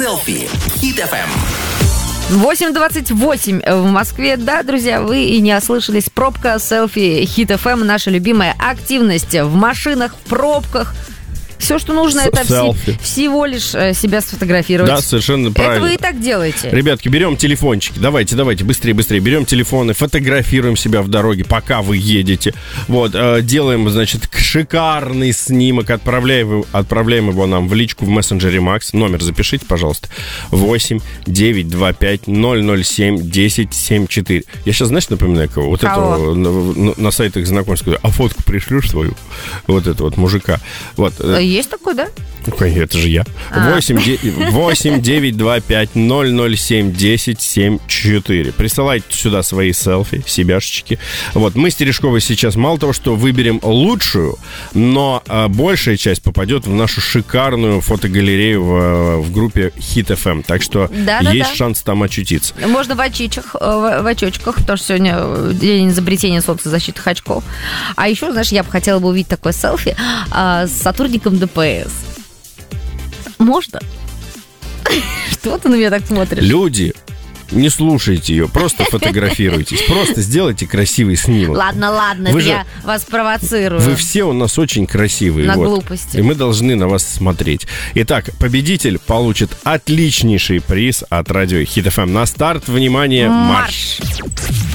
Селфи. Хит FM. 8:28 в Москве. Да, друзья, вы и не ослышались. Пробка, селфи, Хит FM, наша любимая активность в машинах, в пробках. Все, что нужно, это всего лишь себя сфотографировать. Да, совершенно правильно. Это вы и так делаете. Ребятки, берем телефончики. Давайте, быстрее. Берем телефоны, фотографируем себя в дороге, пока вы едете. Вот, делаем, значит, шикарный снимок, отправляем его нам в личку в мессенджере Макс. Номер запишите, пожалуйста. 8-925-007-1074. Я сейчас, знаешь, напоминаю кого? Вот этого на сайтах знакомств. А фотку пришлешь свою? Вот это вот мужика. Вот. Есть такой, да? Это же я. 8-925-007-1074. Присылайте сюда свои селфи, себяшечки. Вот, мы с Терешковой сейчас мало того, что выберем лучшую, но большая часть попадет в нашу шикарную фотогалерею в группе Hit FM. Так что есть шанс там очутиться. Можно в очочках, потому что сегодня день изобретения солнцезащитных очков. А еще, знаешь, я бы хотела увидеть такое селфи с сотрудником ДПС. Можно? Что ты на меня так смотришь? Люди, не слушайте ее, просто фотографируйтесь. Просто сделайте красивый снимок. Ладно, я вас провоцирую. Вы все у нас очень красивые. На глупости. И мы должны на вас смотреть. Итак, победитель получит отличнейший приз от радио Hit FM. На старт, внимание, марш!